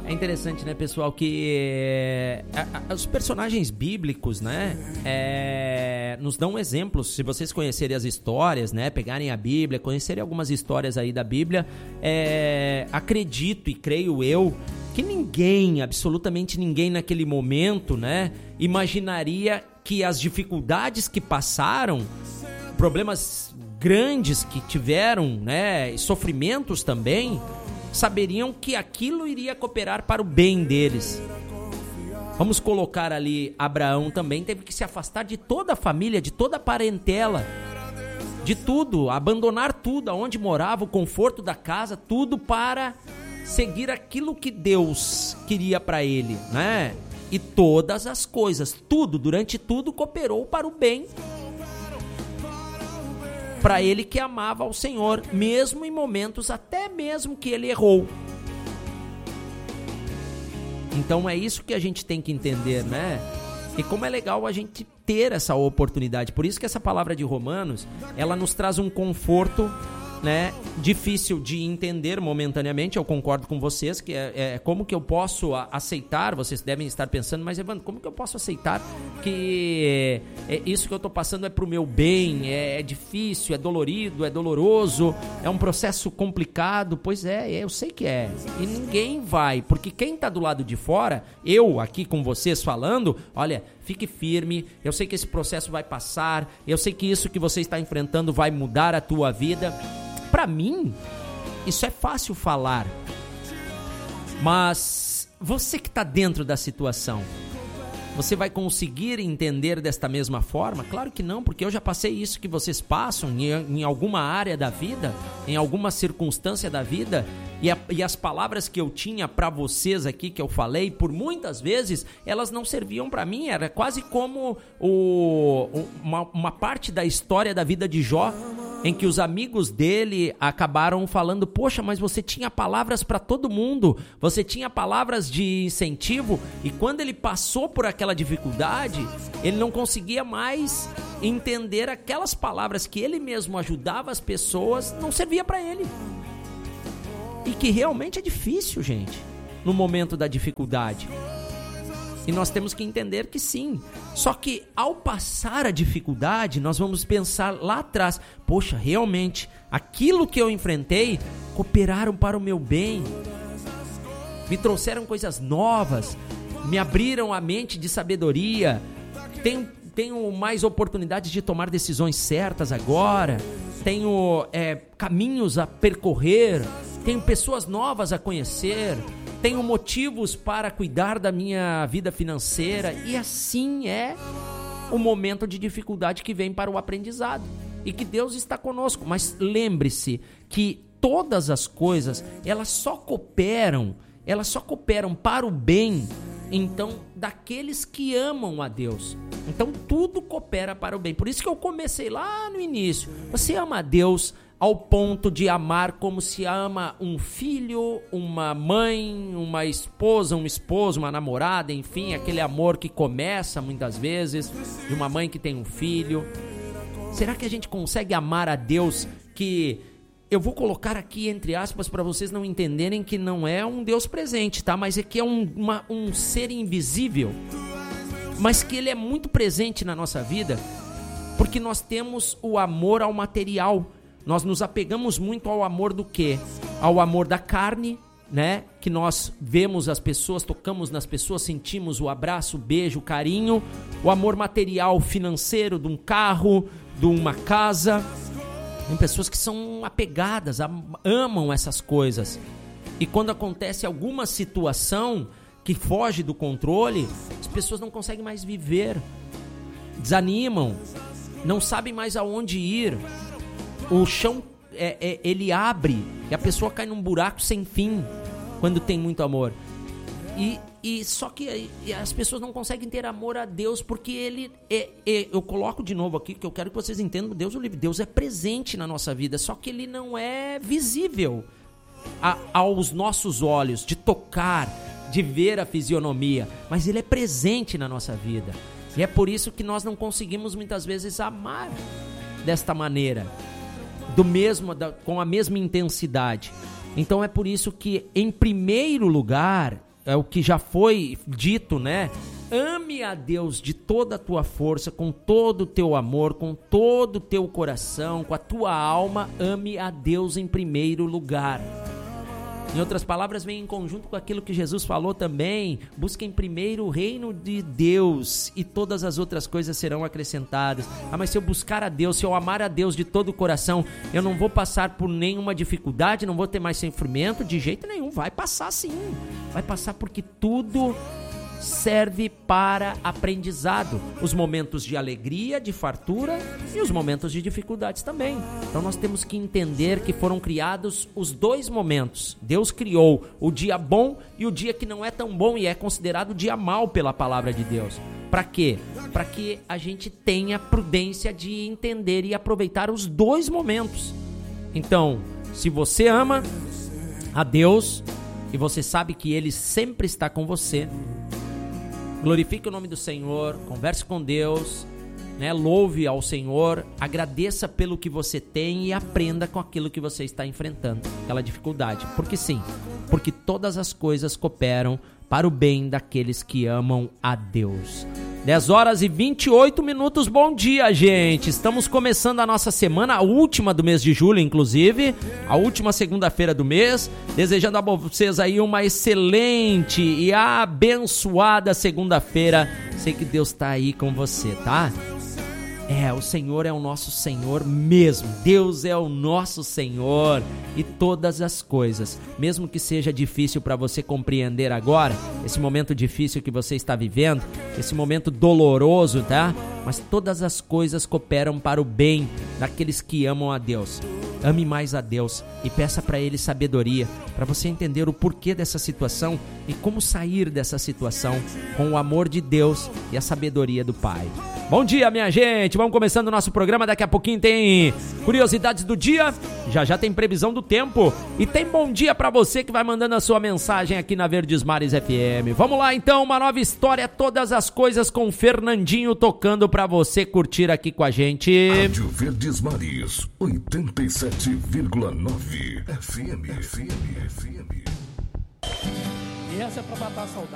É interessante, né, pessoal, que os personagens bíblicos, né, nos dão exemplos. Se vocês conhecerem as histórias, né, pegarem a Bíblia, conhecerem algumas histórias aí da Bíblia, acredito e creio eu que ninguém, absolutamente ninguém naquele momento, né, imaginaria que as dificuldades que passaram, problemas grandes que tiveram, né, e sofrimentos também, saberiam que aquilo iria cooperar para o bem deles. Vamos colocar ali, Abraão também teve que se afastar de toda a família, de toda a parentela, de tudo, abandonar tudo, aonde morava, o conforto da casa, tudo para seguir aquilo que Deus queria para ele, né? E todas as coisas, tudo, durante tudo, cooperou para o bem, para ele que amava ao Senhor, mesmo em momentos até mesmo que ele errou. Então é isso que a gente tem que entender, né? E como é legal a gente ter essa oportunidade. Por isso que essa palavra de Romanos, ela nos traz um conforto, né, difícil de entender momentaneamente. Eu concordo com vocês que como que eu posso aceitar, vocês devem estar pensando, mas Evandro, como que eu posso aceitar que isso que eu estou passando é pro meu bem, é difícil, é dolorido, é doloroso, é um processo complicado? Pois eu sei que é, e ninguém vai, porque quem está do lado de fora, eu aqui com vocês falando, olha, fique firme, eu sei que esse processo vai passar, eu sei que isso que você está enfrentando vai mudar a tua vida. Para mim, isso é fácil falar, mas você que está dentro da situação, você vai conseguir entender desta mesma forma? Claro que não, porque eu já passei isso que vocês passam em alguma área da vida, em alguma circunstância da vida, e as palavras que eu tinha para vocês aqui, que eu falei, por muitas vezes, elas não serviam para mim. Era quase como uma parte da história da vida de Jó, em que os amigos dele acabaram falando, poxa, mas você tinha palavras para todo mundo, você tinha palavras de incentivo, e quando ele passou por aquela dificuldade, ele não conseguia mais entender aquelas palavras que ele mesmo ajudava as pessoas, não servia para ele. E que realmente é difícil, gente, no momento da dificuldade. E nós temos que entender que sim. Só que ao passar a dificuldade, nós vamos pensar lá atrás, poxa, realmente, aquilo que eu enfrentei cooperaram para o meu bem. Me trouxeram coisas novas, me abriram a mente de sabedoria. Tenho mais oportunidades de tomar decisões certas agora. Tenho caminhos a percorrer. Tenho pessoas novas a conhecer. Tenho motivos para cuidar da minha vida financeira. E assim é o momento de dificuldade que vem para o aprendizado. E que Deus está conosco. Mas lembre-se que todas as coisas, elas só cooperam para o bem, então, daqueles que amam a Deus. Então tudo coopera para o bem. Por isso que eu comecei lá no início. Você ama a Deus ao ponto de amar como se ama um filho, uma mãe, uma esposa, um esposo, uma namorada, enfim, aquele amor que começa muitas vezes de uma mãe que tem um filho. Será que a gente consegue amar a Deus, que eu vou colocar aqui entre aspas para vocês não entenderem que não é um Deus presente, tá? Mas é que é um ser invisível, mas que ele é muito presente na nossa vida, porque nós temos o amor ao material. Nós nos apegamos muito ao amor do quê? Ao amor da carne, né? Que nós vemos as pessoas, tocamos nas pessoas, sentimos o abraço, o beijo, o carinho. O amor material, financeiro, de um carro, de uma casa. Tem pessoas que são apegadas, amam essas coisas. E quando acontece alguma situação que foge do controle, as pessoas não conseguem mais viver. Desanimam, não sabem mais aonde ir. O chão, ele abre e a pessoa cai num buraco sem fim quando tem muito amor. E só que as pessoas não conseguem ter amor a Deus, porque ele eu coloco de novo aqui, que eu quero que vocês entendam, Deus é presente na nossa vida, só que ele não é visível aos nossos olhos, de tocar, de ver a fisionomia, mas ele é presente na nossa vida. E é por isso que nós não conseguimos muitas vezes amar desta maneira, com a mesma intensidade. Então é por isso que, em primeiro lugar, é o que já foi dito, né? Ame a Deus de toda a tua força, com todo o teu amor, com todo o teu coração, com a tua alma. Ame a Deus em primeiro lugar. Em outras palavras, vem em conjunto com aquilo que Jesus falou também. Busquem primeiro o reino de Deus e todas as outras coisas serão acrescentadas. Mas se eu buscar a Deus, se eu amar a Deus de todo o coração, eu não vou passar por nenhuma dificuldade, não vou ter mais sofrimento de jeito nenhum. Vai passar sim, vai passar, porque tudo serve para aprendizado. Os momentos de alegria, de fartura e os momentos de dificuldades também. Então nós temos que entender que foram criados os dois momentos. Deus criou o dia bom e o dia que não é tão bom e é considerado o dia mau pela palavra de Deus. Para quê? Para que a gente tenha prudência de entender e aproveitar os dois momentos. Então, se você ama a Deus e você sabe que Ele sempre está com você, glorifique o nome do Senhor, converse com Deus, né? Louve ao Senhor, agradeça pelo que você tem e aprenda com aquilo que você está enfrentando, aquela dificuldade. Porque sim, porque todas as coisas cooperam para o bem daqueles que amam a Deus. 10h28, bom dia, gente! Estamos começando a nossa semana, a última do mês de julho, inclusive, a última segunda-feira do mês, desejando a vocês aí uma excelente e abençoada segunda-feira. Sei que Deus está aí com você, tá? O Senhor é o nosso Senhor mesmo. Deus é o nosso Senhor e todas as coisas, mesmo que seja difícil para você compreender agora, esse momento difícil que você está vivendo, esse momento doloroso, tá? Mas todas as coisas cooperam para o bem daqueles que amam a Deus. Ame mais a Deus e peça para Ele sabedoria, para você entender o porquê dessa situação e como sair dessa situação com o amor de Deus e a sabedoria do Pai. Bom dia, minha gente! Vamos começando o nosso programa. Daqui a pouquinho tem curiosidades do dia, já tem previsão do tempo e tem bom dia para você que vai mandando a sua mensagem aqui na Verdes Mares FM. Vamos lá então, uma nova história, todas as coisas com Fernandinho tocando para você curtir aqui com a gente. Rádio Verdes Mares 87,9 FM. E essa é pra matar a saudade.